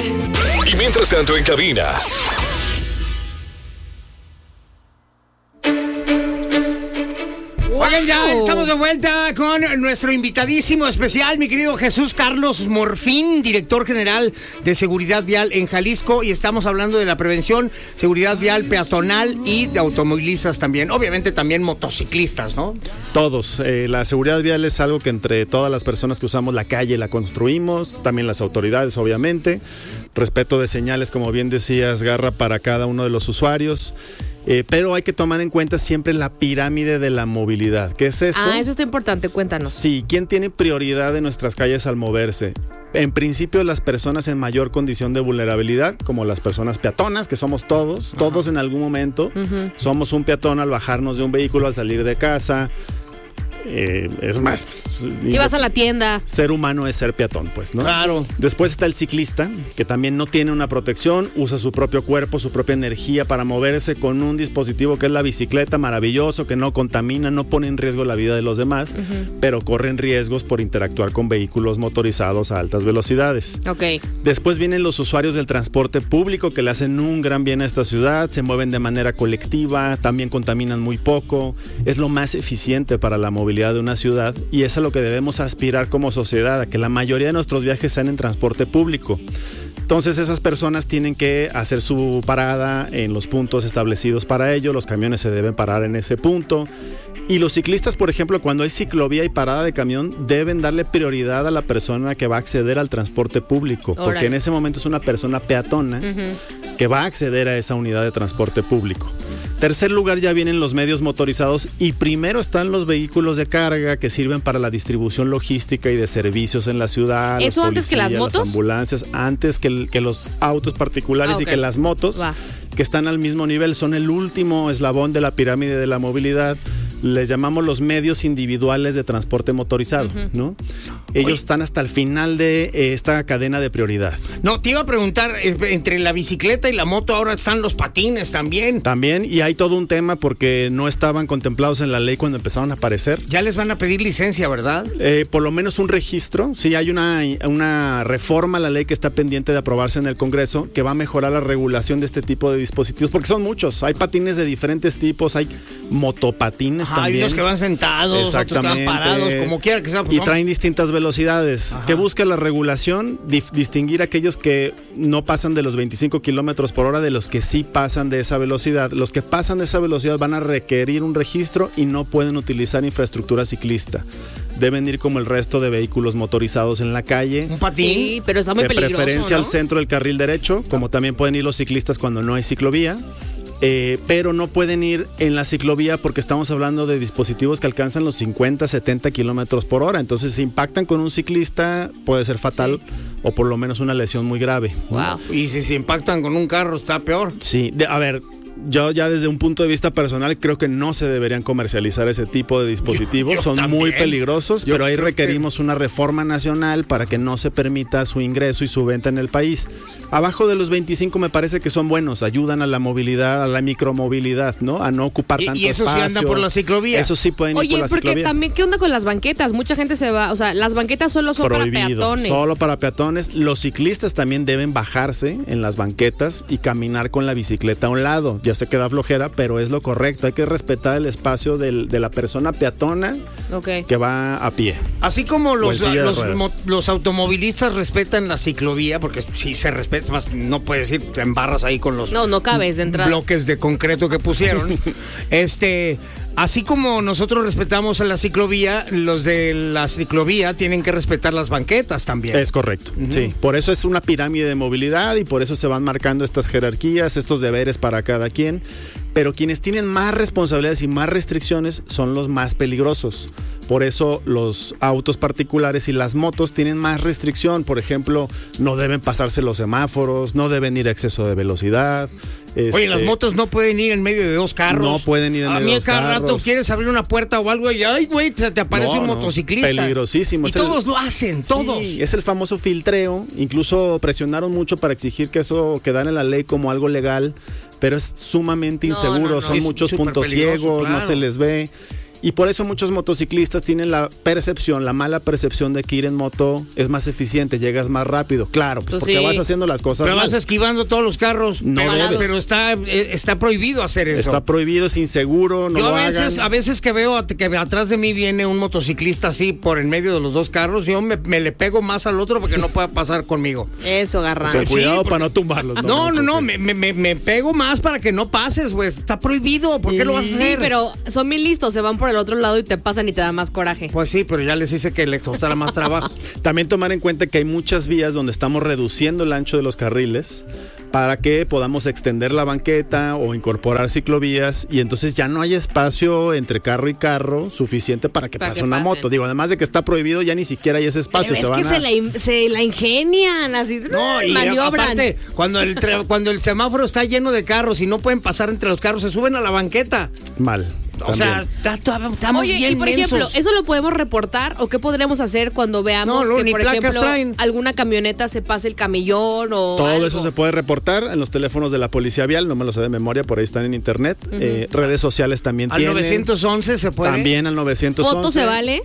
Y mientras tanto en cabina. Oigan, ya estamos de vuelta con nuestro invitadísimo especial, mi querido Jesús Carlos Morfín, director general de Seguridad Vial en Jalisco, y estamos hablando de la prevención, seguridad vial peatonal y de automovilistas también, obviamente también motociclistas, ¿no? Todos. La seguridad vial es algo que entre todas las personas que usamos la calle la construimos, también las autoridades, obviamente. Respeto de señales, como bien decías, Garra, para cada uno de los usuarios. Pero hay que tomar en cuenta siempre la pirámide de la movilidad. ¿Qué es eso? Eso está importante, cuéntanos. Sí, ¿quién tiene prioridad en nuestras calles al moverse? En principio, las personas en mayor condición de vulnerabilidad, como las personas peatonas, que somos todos, todos en algún momento, somos un peatón al bajarnos de un vehículo, al salir de casa. Es más, pues, si vas a la tienda. Ser humano es ser peatón, pues, ¿no? Claro. Después está el ciclista, que también no tiene una protección, usa su propio cuerpo, su propia energía para moverse con un dispositivo que es la bicicleta, maravilloso, que no contamina, no pone en riesgo la vida de los demás, pero corren riesgos por interactuar con vehículos motorizados a altas velocidades. Ok. Después vienen los usuarios del transporte público, que le hacen un gran bien a esta ciudad, se mueven de manera colectiva, también contaminan muy poco, es lo más eficiente para la movilidad de una ciudad, y es a lo que debemos aspirar como sociedad, a que la mayoría de nuestros viajes sean en transporte público. Entonces esas personas tienen que hacer su parada en los puntos establecidos para ello, los camiones se deben parar en ese punto, y los ciclistas, por ejemplo, cuando hay ciclovía y parada de camión, deben darle prioridad a la persona que va a acceder al transporte público, porque en ese momento es una persona peatona que va a acceder a esa unidad de transporte público. Tercer lugar, ya vienen los medios motorizados, y primero están los vehículos de carga que sirven para la distribución logística y de servicios en la ciudad. ¿Eso antes que las motos? Las ambulancias, antes que los autos particulares y que las motos, que están al mismo nivel, son el último eslabón de la pirámide de la movilidad. Les llamamos los medios individuales de transporte motorizado, ¿no? Ellos están hasta el final de esta cadena de prioridad. No, te iba a preguntar, entre la bicicleta y la moto ahora están los patines también. También, y hay todo un tema porque no estaban contemplados en la ley cuando empezaron a aparecer. Ya les van a pedir licencia, ¿verdad? Por lo menos un registro. Sí, hay una reforma a la ley que está pendiente de aprobarse en el Congreso, que va a mejorar la regulación de este tipo de dispositivos, porque son muchos. Hay patines de diferentes tipos, hay motopatines también. Hay unos que van sentados, otros que van parados, como quiera que sea. Pues y traen distintas velocidades. ¿Qué busca la regulación? Distinguir aquellos que no pasan de los 25 kilómetros por hora de los que sí pasan de esa velocidad. Los que pasan de esa velocidad van a requerir un registro y no pueden utilizar infraestructura ciclista. Deben ir como el resto de vehículos motorizados en la calle. Un patín. Sí, pero está muy peligroso, de preferencia, ¿no? Al centro del carril derecho, como también pueden ir los ciclistas cuando no hay ciclovía. Pero no pueden ir en la ciclovía porque estamos hablando de dispositivos que alcanzan los 50, 70 kilómetros por hora. Entonces, si impactan con un ciclista, puede ser fatal o por lo menos una lesión muy grave. Wow. Y si impactan con un carro, está peor. Sí, a ver, yo ya desde un punto de vista personal creo que no se deberían comercializar ese tipo de dispositivos. Yo son también. Muy peligrosos, pero ahí requerimos una reforma nacional para que no se permita su ingreso y su venta en el país. Abajo de los 25 me parece que son buenos, ayudan a la movilidad, a la micromovilidad, ¿no? A no ocupar tanto espacio. Y eso sí anda por la ciclovía. Eso sí pueden ir por la ciclovía. Oye, porque también, ¿qué onda con las banquetas? Mucha gente se va, o sea, las banquetas solo son para peatones. Solo para peatones. Los ciclistas también deben bajarse en las banquetas y caminar con la bicicleta a un lado. Ya sé que da flojera, pero es lo correcto. Hay que respetar el espacio de la persona peatona que va a pie. Así como los automovilistas respetan la ciclovía, porque sí se respeta, más no puedes ir, te embarras ahí con los no cabes de entrada. Bloques de concreto que pusieron. Así como nosotros respetamos a la ciclovía, los de la ciclovía tienen que respetar las banquetas también. Es correcto, sí. Por eso es una pirámide de movilidad y por eso se van marcando estas jerarquías, estos deberes para cada quien. Pero quienes tienen más responsabilidades y más restricciones son los más peligrosos. Por eso los autos particulares y las motos tienen más restricción. Por ejemplo, no deben pasarse los semáforos, no deben ir a exceso de velocidad. Oye, las motos no pueden ir en medio de dos carros. No pueden ir en medio de dos carros. A mí cada rato quieres abrir una puerta o algo y ¡ay, güey! Te aparece un motociclista. Peligrosísimo. Y todos lo hacen, todos. Sí, es el famoso filtreo. Incluso presionaron mucho para exigir que eso quedara en la ley como algo legal, pero es sumamente inseguro. Son muchos puntos ciegos, claro. No se les ve. Y por eso muchos motociclistas tienen la mala percepción de que ir en moto es más eficiente, llegas más rápido. Claro, pues porque vas haciendo las cosas pero mal. vas esquivando todos los carros. No pero está prohibido hacer eso. Está prohibido, es inseguro, no yo lo hagan. A veces que veo que atrás de mí viene un motociclista así por en medio de los dos carros, yo me le pego más al otro porque no pueda pasar conmigo. Eso, Garra. Ten cuidado para no tumbarlos. No, me pego más para que no pases, güey. Está prohibido, ¿por qué lo vas a hacer? Sí, pero son muy listos, se van por el otro lado y te pasan y te da más coraje. Pues sí, pero ya les hice que les costara más trabajo. También tomar en cuenta que hay muchas vías donde estamos reduciendo el ancho de los carriles para que podamos extender la banqueta o incorporar ciclovías y entonces ya no hay espacio entre carro y carro suficiente para que pase una moto. Digo, además de que está prohibido, ya ni siquiera hay ese espacio. Pero se la ingenian, así y maniobran. Aparte, cuando el semáforo está lleno de carros y no pueden pasar entre los carros, se suben a la banqueta. Mal. O sea, estamos Oye, bien y por ejemplo, mensos. ¿eso lo podemos reportar o qué podremos hacer cuando veamos que, por ejemplo, alguna camioneta se pase el camellón o todo algo? Eso se puede reportar en los teléfonos de la Policía Vial, no me lo sé de memoria, por ahí están en internet. Redes sociales también tienen. ¿Al 911 se puede? También al 911. ¿Foto se vale?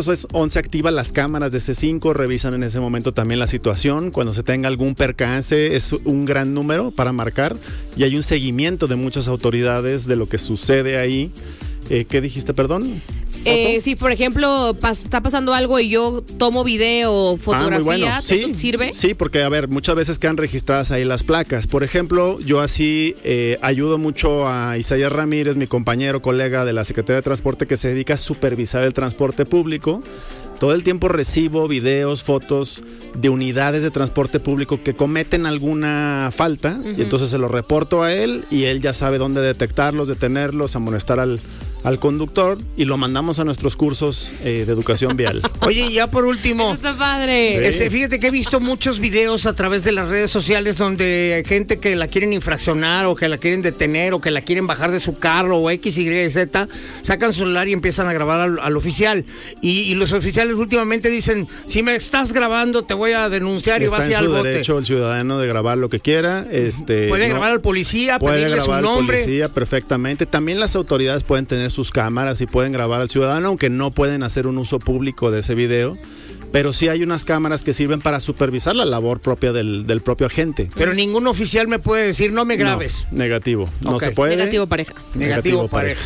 911 activa las cámaras de C5, revisan en ese momento también la situación. Cuando se tenga algún percance, es un gran número para marcar y hay un seguimiento de muchas autoridades de lo que sucede ahí. ¿Qué dijiste, perdón? Si, por ejemplo, está pasando algo y yo tomo video o fotografía, muy bueno. Sí, ¿eso sirve? Sí, porque, a ver, muchas veces quedan registradas ahí las placas. Por ejemplo, yo así ayudo mucho a Isaías Ramírez, mi compañero, colega de la Secretaría de Transporte, que se dedica a supervisar el transporte público. Todo el tiempo recibo videos, fotos de unidades de transporte público que cometen alguna falta y entonces se lo reporto a él y él ya sabe dónde detectarlos, detenerlos, amonestar al conductor y lo mandamos a nuestros cursos de educación vial. Oye, ya por último. Eso está padre. Sí. Fíjate que he visto muchos videos a través de las redes sociales donde hay gente que la quieren infraccionar o que la quieren detener o que la quieren bajar de su carro o X, Y, Z, sacan su celular y empiezan a grabar al oficial. Y los oficiales últimamente dicen, si me estás grabando te voy a denunciar y vas a ir al bote. Está en su derecho el ciudadano de grabar lo que quiera. Puede grabar al policía, pedirle su nombre. Puede grabar al policía perfectamente. También las autoridades pueden tener sus cámaras y pueden grabar al ciudadano, aunque no pueden hacer un uso público de ese video. Pero sí hay unas cámaras que sirven para supervisar la labor propia del propio agente. Pero ningún oficial me puede decir, no me grabes. No, negativo. No se puede. Negativo pareja. Negativo pareja.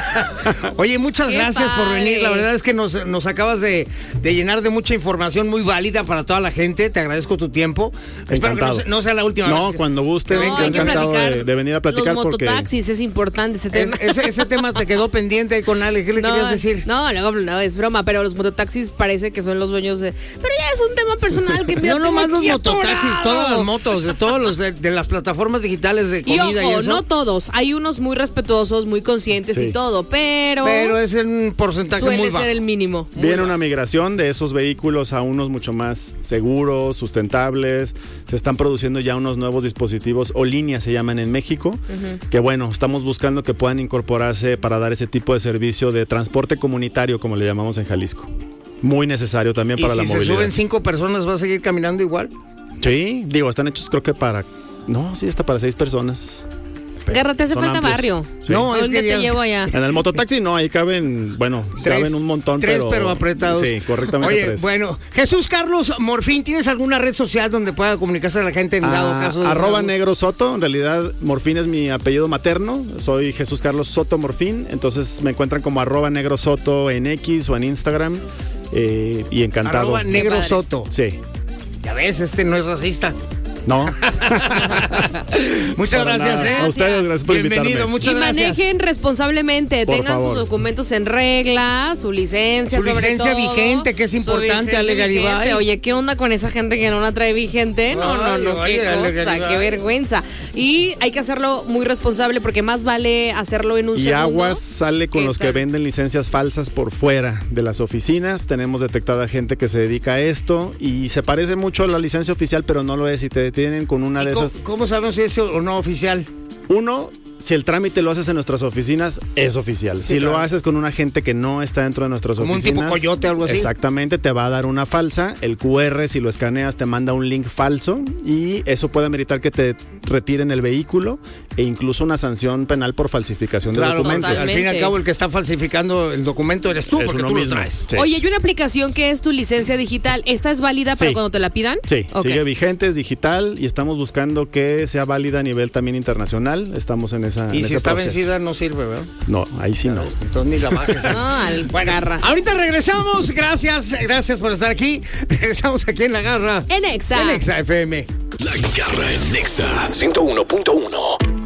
Oye, muchas gracias por venir. La verdad es que nos acabas de llenar de mucha información muy válida para toda la gente. Te agradezco tu tiempo. Encantado. Espero que no sea la última vez. No, cuando guste, encantado de venir a platicar. Los mototaxis, es importante ese tema. Ese tema te quedó pendiente ahí con Ale. ¿Qué le querías decir? No, es broma, pero los mototaxis parece que son los dueños pero ya es un tema personal que no nomás los mototaxis, todas las motos, de todos los de las plataformas digitales de comida y eso. No todos, hay unos muy respetuosos, muy conscientes y todo, pero es un porcentaje muy bajo. Suele ser el mínimo. Viene una migración de esos vehículos a unos mucho más seguros, sustentables. Se están produciendo ya unos nuevos dispositivos o líneas se llaman en México, que bueno, estamos buscando que puedan incorporarse para dar ese tipo de servicio de transporte comunitario, como le llamamos en Jalisco. Muy necesario también para la movilidad. ¿Y si se suben 5 personas, va a seguir caminando igual? Sí, digo, están hechos creo que para... No, sí, hasta para 6 personas. Garra, te hace falta amplios. Barrio. Sí. No, ¿dónde te llevo allá? En el mototaxi no, ahí caben, caben un montón. Pero apretados. Sí, correctamente. Oye, 3. Bueno, Jesús Carlos Morfín, ¿tienes alguna red social donde pueda comunicarse a la gente en dado caso? @Negro Soto, en realidad Morfín es mi apellido materno, soy Jesús Carlos Soto Morfín, entonces me encuentran como @Negro Soto en X o en Instagram. Y encantado. @Negro Soto. Sí. Ya ves, no es racista. No. Muchas gracias. A ustedes, gracias por Bienvenido, invitarme. muchas gracias. Y manejen responsablemente, tengan sus documentos en regla, su licencia vigente, que es importante, Ale Garibay. Oye, ¿qué onda con esa gente que no la trae vigente? No, qué cosa, qué vergüenza. Y hay que hacerlo muy responsable porque más vale hacerlo en un segundo. Y aguas sale con los que venden licencias falsas por fuera de las oficinas. Tenemos detectada gente que se dedica a esto y se parece mucho a la licencia oficial, pero no lo es. Y te detienen con una de esas. ¿Cómo sabemos si es o no oficial? Uno, si el trámite lo haces en nuestras oficinas, es oficial. Sí, si lo haces con un agente que no está dentro de nuestras oficinas. Como un tipo coyote, algo así. Exactamente, te va a dar una falsa. El QR, si lo escaneas, te manda un link falso. Y eso puede ameritar que te retiren el vehículo e incluso una sanción penal por falsificación de documentos. Al fin y al cabo el que está falsificando el documento eres tú, porque tú lo traes. Sí. Oye, hay una aplicación que es tu licencia digital. ¿Esta es válida para cuando te la pidan? Sí, sigue vigente, es digital y estamos buscando que sea válida a nivel también internacional. Estamos en esa. Y en si está vencida no sirve, ¿verdad? No, ahí sí no. Entonces ni la bajes. Garra. Ahorita regresamos. Gracias por estar aquí. Regresamos aquí en La Garra. En Exa. En Exa FM. La Garra en Nexa 101.1.